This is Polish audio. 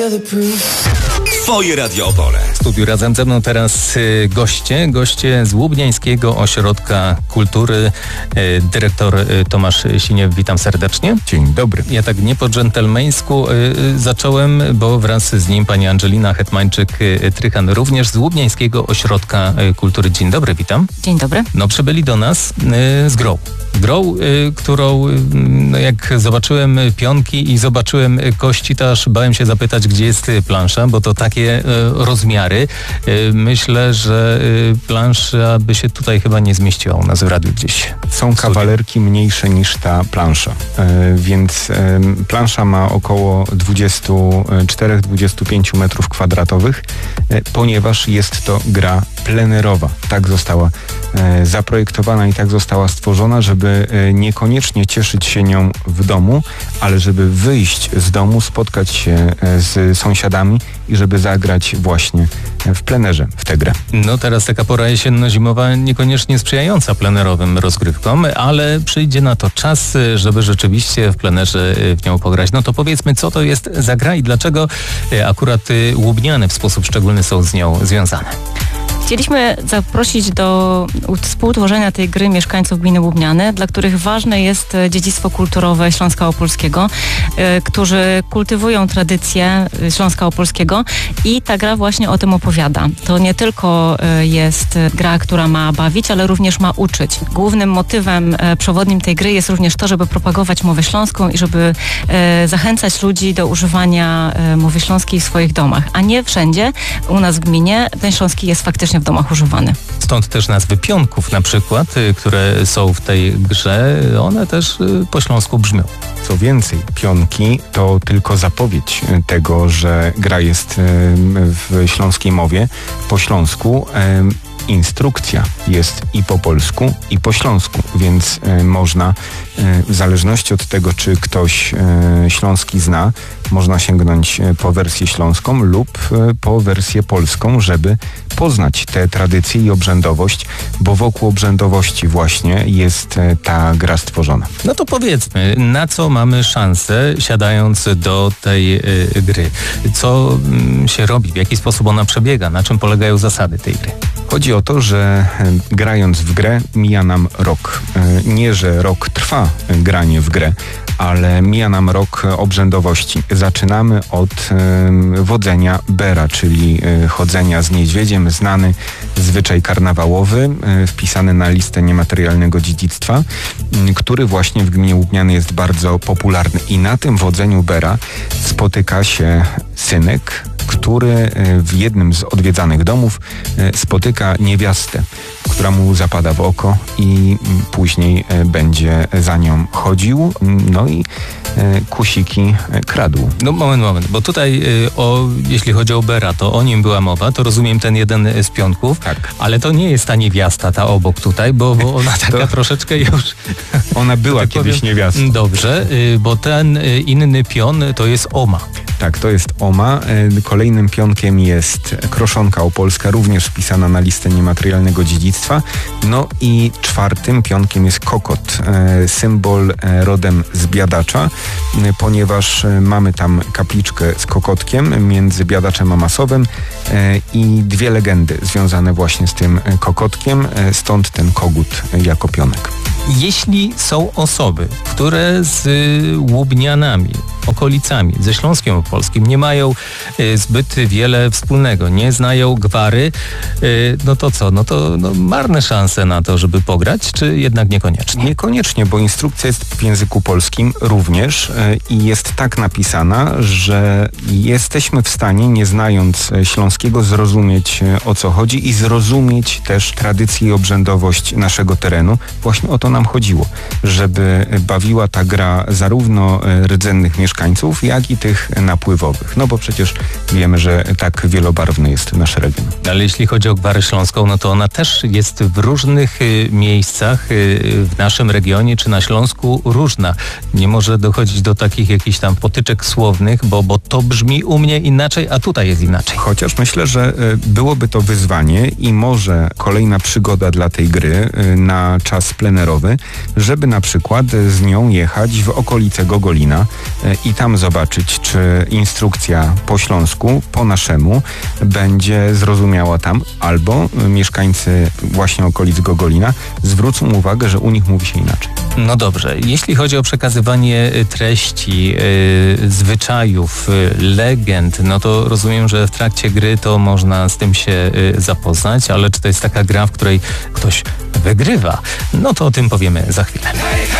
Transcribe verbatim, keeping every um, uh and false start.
Twoje Radio Opole. W studiu razem ze mną teraz y, goście, goście z Łubniańskiego Ośrodka Kultury. Y, dyrektor y, Tomasz Siniew, witam serdecznie. Dzień dobry. Ja tak nie po dżentelmeńsku y, y, zacząłem, bo wraz z nim pani Angelina Hetmańczyk-Trychan, również z Łubniańskiego Ośrodka y, Kultury. Dzień dobry, witam. Dzień dobry. No przybyli do nas y, z grą. Grą, y, którą y, no jak zobaczyłem pionki i zobaczyłem kości, to aż bałem się zapytać, gdzie jest y, plansza, bo to takie y, rozmiary. Y, myślę, że y, plansza by się tutaj chyba nie zmieściła u nas w radiu gdzieś. Są kawalerki mniejsze niż ta plansza, y, więc y, plansza ma około dwadzieścia cztery do dwudziestu pięciu metrów kwadratowych, y, ponieważ jest to gra plenerowa. Tak została y, zaprojektowana i tak została stworzona, żeby y, niekoniecznie cieszyć się nią w domu, ale żeby wyjść z domu, spotkać się y, z sąsiadami i żeby zagrać właśnie w plenerze w tę grę. No teraz taka pora jesienno-zimowa niekoniecznie sprzyjająca plenerowym rozgrywkom, ale przyjdzie na to czas, żeby rzeczywiście w plenerze w nią pograć. No to powiedzmy, co to jest za gra i dlaczego akurat Łubniany w sposób szczególny są z nią związane. Chcieliśmy zaprosić do współtworzenia tej gry mieszkańców gminy Łubniany, dla których ważne jest dziedzictwo kulturowe Śląska Opolskiego, y, którzy kultywują tradycje Śląska Opolskiego i ta gra właśnie o tym opowiada. To nie tylko y, jest gra, która ma bawić, ale również ma uczyć. Głównym motywem y, przewodnim tej gry jest również to, żeby propagować mowę śląską i żeby y, zachęcać ludzi do używania y, mowy śląskiej w swoich domach, a nie wszędzie u nas w gminie ten śląski jest faktycznie w domach używany. Stąd też nazwy pionków na przykład, y, które są w tej grze, one też y, po śląsku brzmią. Co więcej, pionki to tylko zapowiedź tego, że gra jest y, w śląskiej mowie, po śląsku. Y, Instrukcja jest i po polsku, i po śląsku, więc y, można, y, w zależności od tego, czy ktoś y, śląski zna, można sięgnąć po wersję śląską lub y, po wersję polską, żeby poznać te tradycje i obrzędowość, bo wokół obrzędowości właśnie jest y, ta gra stworzona. No to powiedzmy, na co mamy szansę siadając do tej y, gry? Co y, się robi? W jaki sposób ona przebiega? Na czym polegają zasady tej gry? Chodzi o to, że grając w grę mija nam rok. Nie, że rok trwa granie w grę, ale mija nam rok obrzędowości. Zaczynamy od y, wodzenia bera, czyli y, chodzenia z niedźwiedziem, znany zwyczaj karnawałowy, y, wpisany na listę niematerialnego dziedzictwa, y, który właśnie w gminie Łubniany jest bardzo popularny. I na tym wodzeniu bera spotyka się synek, który w jednym z odwiedzanych domów spotyka niewiastę, która mu zapada w oko i później będzie za nią chodził, no i kusiki kradł. No moment, moment, bo tutaj o, jeśli chodzi o bera, to o nim była mowa, to rozumiem ten jeden z pionków, tak. Ale ale to nie jest ta niewiasta, ta obok tutaj, bo, bo ona taka to... troszeczkę już... Ona była tak kiedyś powiem, niewiastą. Dobrze, bo ten inny pion to jest Oma. Tak, to jest Oma. Kolejnym pionkiem jest kroszonka opolska, również wpisana na listę niematerialnego dziedzictwa. No i czwartym pionkiem jest kokot, symbol rodem z Biadacza, ponieważ mamy tam kapliczkę z kokotkiem między Biadaczem a Masowem i dwie legendy związane właśnie z tym kokotkiem, stąd ten kogut jako pionek. Jeśli są osoby, które z Łubnianami, okolicami, ze Śląskiem Opolskim nie mają y, zbyt wiele wspólnego, nie znają gwary, y, no to co? No to no, marne szanse na to, żeby pograć, czy jednak niekoniecznie? Niekoniecznie, bo instrukcja jest w języku polskim również y, i jest tak napisana, że jesteśmy w stanie, nie znając śląskiego, zrozumieć y, o co chodzi i zrozumieć też tradycję i obrzędowość naszego terenu. Właśnie o to nam chodziło, żeby bawiła ta gra zarówno y, rdzennych mieszkańców, mieszkańców, jak i tych napływowych. No bo przecież wiemy, że tak wielobarwny jest nasz region. Ale jeśli chodzi o gwarę śląską, no to ona też jest w różnych y, miejscach y, w naszym regionie czy na Śląsku różna. Nie może dochodzić do takich jakichś tam potyczek słownych, bo, bo to brzmi u mnie inaczej, a tutaj jest inaczej. Chociaż myślę, że y, byłoby to wyzwanie i może kolejna przygoda dla tej gry y, na czas plenerowy, żeby na przykład z nią jechać w okolice Gogolina y, i tam zobaczyć, czy że instrukcja po śląsku, po naszemu będzie zrozumiała tam, albo mieszkańcy właśnie okolic Gogolina zwrócą uwagę, że u nich mówi się inaczej. No dobrze, jeśli chodzi o przekazywanie treści, yy, zwyczajów, yy, legend, no to rozumiem, że w trakcie gry to można z tym się yy, zapoznać, ale czy to jest taka gra, w której ktoś wygrywa? No to o tym powiemy za chwilę.